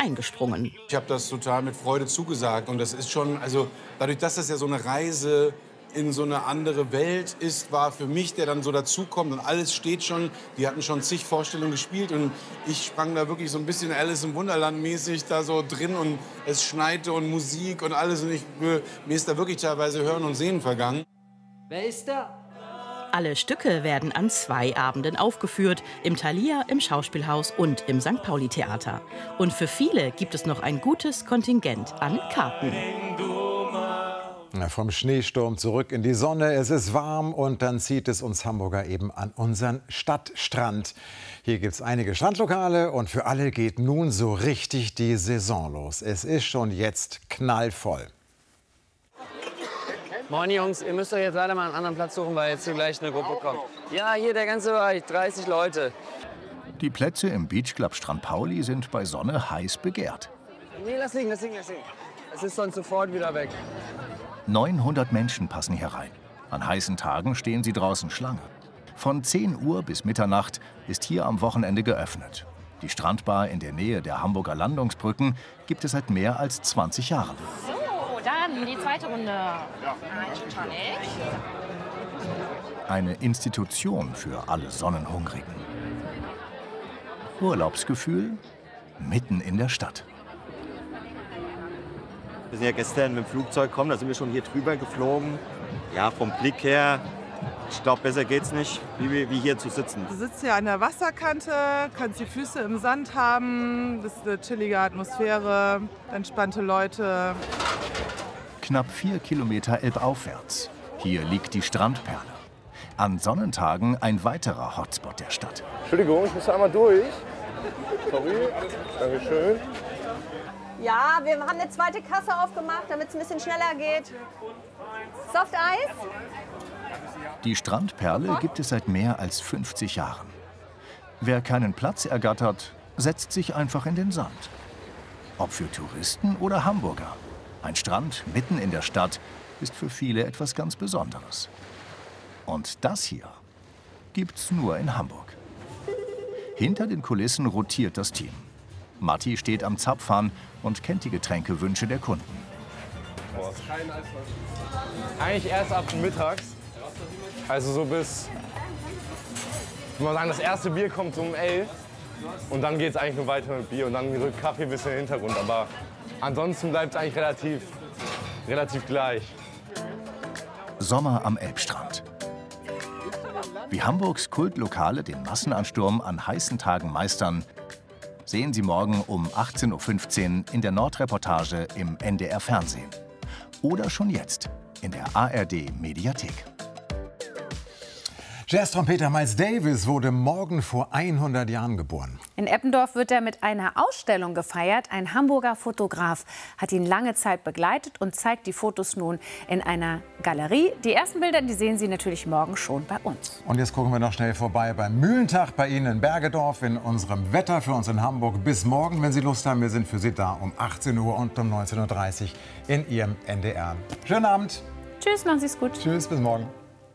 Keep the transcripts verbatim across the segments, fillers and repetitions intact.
eingesprungen. Ich habe das total mit Freude zugesagt. Und das ist schon, also dadurch, dass das ja so eine Reise in so eine andere Welt ist, war für mich, der dann so dazukommt und alles steht schon. Die hatten schon zig Vorstellungen gespielt und ich sprang da wirklich so ein bisschen Alice im Wunderland mäßig da so drin und es schneite und Musik und alles und ich, mir ist da wirklich teilweise Hören und Sehen vergangen. Wer ist da? Alle Stücke werden an zwei Abenden aufgeführt, im Thalia, im Schauspielhaus und im Sankt Pauli-Theater. Und für viele gibt es noch ein gutes Kontingent an Karten. Vom Schneesturm zurück in die Sonne, es ist warm und dann zieht es uns Hamburger eben an unseren Stadtstrand. Hier gibt es einige Strandlokale und für alle geht nun so richtig die Saison los. Es ist schon jetzt knallvoll. Moin Jungs, ihr müsst euch jetzt leider mal einen anderen Platz suchen, weil jetzt hier gleich eine Gruppe kommt. Ja, hier der ganze Bereich, dreißig Leute. Die Plätze im Beachclub Strand Pauli sind bei Sonne heiß begehrt. Nee, lass liegen, lass liegen, lass liegen. Es ist sonst sofort wieder weg. neunhundert Menschen passen hier rein. An heißen Tagen stehen sie draußen Schlange. Von zehn Uhr bis Mitternacht ist hier am Wochenende geöffnet. Die Strandbar in der Nähe der Hamburger Landungsbrücken gibt es seit mehr als zwanzig Jahren. So, dann die zweite Runde. Tonic. Eine Institution für alle Sonnenhungrigen. Urlaubsgefühl mitten in der Stadt. Wir sind ja gestern mit dem Flugzeug gekommen, da sind wir schon hier drüber geflogen. Ja, vom Blick her, ich glaube, besser geht's nicht, wie, wie hier zu sitzen. Du sitzt hier an der Wasserkante, kannst die Füße im Sand haben, das ist eine chillige Atmosphäre, entspannte Leute. Knapp vier Kilometer elbaufwärts. Hier liegt die Strandperle. An Sonnentagen ein weiterer Hotspot der Stadt. Entschuldigung, ich muss einmal durch. Sorry, Dankeschön. Ja, wir haben eine zweite Kasse aufgemacht, damit es ein bisschen schneller geht. Soft Eis? Die Strandperle gibt es seit mehr als fünfzig Jahren. Wer keinen Platz ergattert, setzt sich einfach in den Sand. Ob für Touristen oder Hamburger. Ein Strand mitten in der Stadt ist für viele etwas ganz Besonderes. Und das hier gibt's nur in Hamburg. Hinter den Kulissen rotiert das Team. Matti steht am Zapfhahn und kennt die Getränkewünsche der Kunden. Eigentlich erst ab mittags. Also so bis, ich würde mal sagen, das erste Bier kommt so um elf. Und dann geht es eigentlich nur weiter mit Bier und dann rückt Kaffee ein bisschen in den Hintergrund. Aber ansonsten bleibt es eigentlich relativ, relativ gleich. Sommer am Elbstrand. Wie Hamburgs Kultlokale den Massenansturm an heißen Tagen meistern, sehen Sie morgen um achtzehn Uhr fünfzehn in der Nordreportage im N D R Fernsehen. Oder schon jetzt in der A R D Mediathek. Jazztrompeter Miles Davis wurde morgen vor hundert Jahren geboren. In Eppendorf wird er mit einer Ausstellung gefeiert. Ein Hamburger Fotograf hat ihn lange Zeit begleitet und zeigt die Fotos nun in einer Galerie. Die ersten Bilder, die sehen Sie natürlich morgen schon bei uns. Und jetzt gucken wir noch schnell vorbei beim Mühlentag bei Ihnen in Bergedorf in unserem Wetter für uns in Hamburg. Bis morgen, wenn Sie Lust haben. Wir sind für Sie da um achtzehn Uhr und um neunzehn Uhr dreißig in Ihrem N D R. Schönen Abend. Tschüss, machen Sie es gut. Tschüss, bis morgen.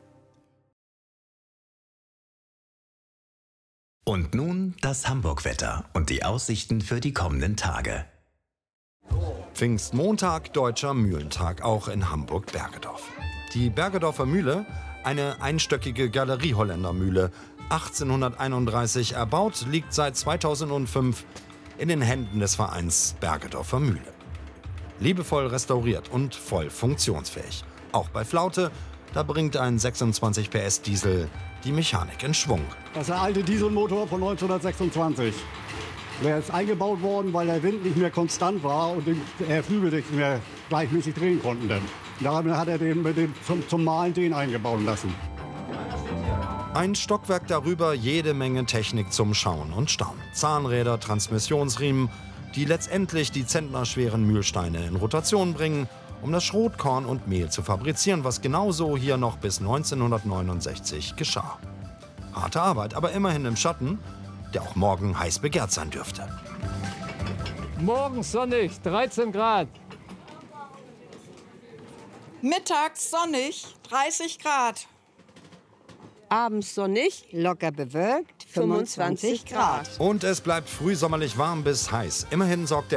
Und nun das Hamburg-Wetter und die Aussichten für die kommenden Tage. Pfingstmontag, Deutscher Mühlentag, auch in Hamburg-Bergedorf. Die Bergedorfer Mühle, eine einstöckige Galerie-Holländer-Mühle, achtzehnhunderteinunddreißig erbaut, liegt seit zweitausendfünf in den Händen des Vereins Bergedorfer Mühle. Liebevoll restauriert und voll funktionsfähig. Auch bei Flaute, da bringt ein sechsundzwanzig P S Diesel die Mechanik in Schwung. Das ist der alte Dieselmotor von neunzehnhundertsechsundzwanzig. Der ist eingebaut worden, weil der Wind nicht mehr konstant war und der Flügel nicht mehr gleichmäßig drehen konnten. Dann. Daran hat er den mit dem zum, zum Malen den eingebaut lassen. Ein Stockwerk darüber, jede Menge Technik zum Schauen und Staunen. Zahnräder, Transmissionsriemen, die letztendlich die zentnerschweren Mühlsteine in Rotation bringen, um das Schrot, Korn und Mehl zu fabrizieren, was genauso hier noch bis neunzehnhundertneunundsechzig geschah. Harte Arbeit, aber immerhin im Schatten, der auch morgen heiß begehrt sein dürfte. Morgens sonnig, dreizehn Grad. Mittags sonnig, dreißig Grad. Abends sonnig, locker bewölkt, fünfundzwanzig Grad. Und es bleibt frühsommerlich warm bis heiß. Immerhin sorgt der